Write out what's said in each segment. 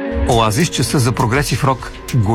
Оазис, часа за прогресив рок.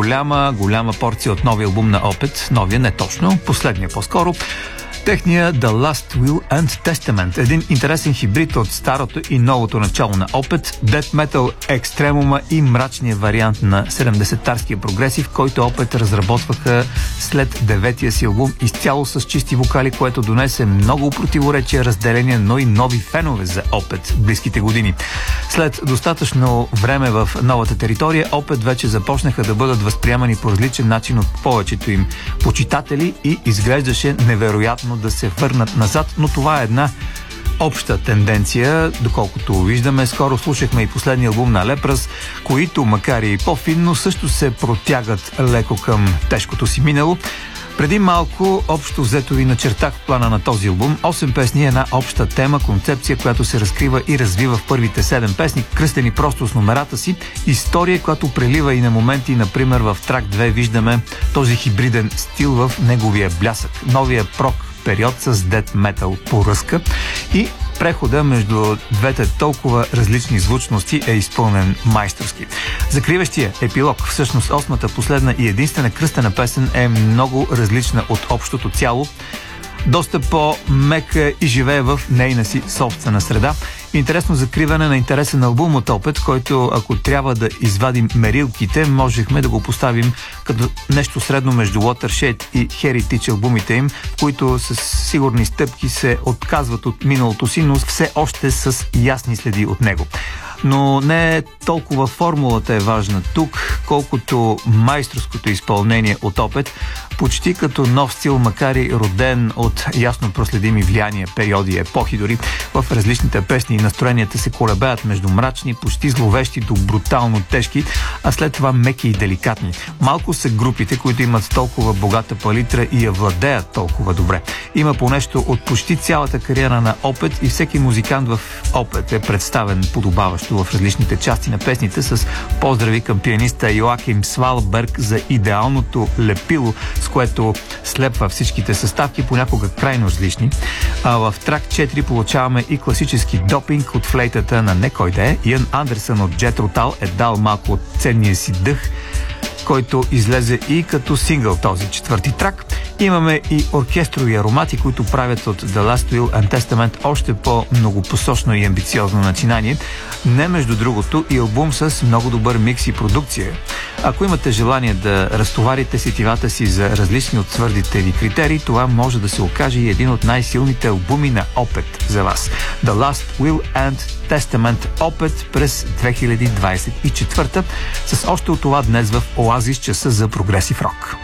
Голяма порция от новия албум на Opeth. Новия не точно, последния по-скоро. Техния The Last Will and Testament. Един интересен хибрид от старото и новото начало на Opeth, Death Metal, екстремума и мрачния вариант на 70-тарския прогресив, който Opeth разработваха след 9-тия си албум, изцяло с чисти вокали, което донесе много противоречия, разделения, но и нови фенове за Opeth в близките години. След достатъчно време в новата територия, Opeth вече започнаха да бъдат възприемани по различен начин от повечето им почитатели и изглеждаше невероятно да се върнат назад, но това е една обща тенденция, доколкото виждаме. Скоро слушахме и последния албум на Leprous, които, макар и по-финно, също се протягат леко към тежкото си минало. Преди малко, общо взето ви начертах плана на този албум. 8 песни е една обща тема, концепция, която се разкрива и развива в първите 7 песни, кръстени просто с номерата си. История, която прелива и на моменти, например в трак 2 виждаме този хибриден стил в неговия блясък. Новия прок период с Death Metal поръска и прехода между двете толкова различни звучности е изпълнен майсторски. Закриващия епилог, всъщност 8-та последна и единствена кръстена песен, е много различна от общото цяло. Доста по-мека и живее в нейна си собствена среда. Интересно закриване на интересен албум от Opeth, който, ако трябва да извадим мерилките, можехме да го поставим като нещо средно между Watershed и Heritage албумите им, в които с сигурни стъпки се отказват от миналото си, но все още с ясни следи от него. Но не толкова формулата е важна тук, колкото майсторското изпълнение от Opeth, почти като нов стил, макар и роден от ясно проследими влияния, периоди, епохи дори. В различните песни и настроенията се колебаят между мрачни, почти зловещи до брутално тежки, а след това меки и деликатни. Малко са групите, които имат толкова богата палитра и я владеят толкова добре. Има по нещо от почти цялата кариера на Opeth и всеки музикант в Opeth е представен подобаващо в различните части на песните, с поздрави към пианиста Йоаким Свалберг за идеалното лепило, с което слепва всичките съставки, понякога крайно различни. А в трак 4 получаваме и класически допинг от флейтата на не кой да е. Иан Андерсън от Jethro Tull е дал малко от ценния си дъх, който излезе и като сингъл този 4-ти трак. Имаме и оркестрови аромати, които правят от The Last Will and Testament още по-многопосочно и амбициозно начинание. Не между другото и албум с много добър микс и продукция. Ако имате желание да разтоварите сетивата си за различни от твърдите ви критерии, това може да се окаже и един от най-силните албуми на Opeth за вас. The Last Will and Testament, Opeth през 2024, с още от това днес в Оазис, часа за прогресив рок.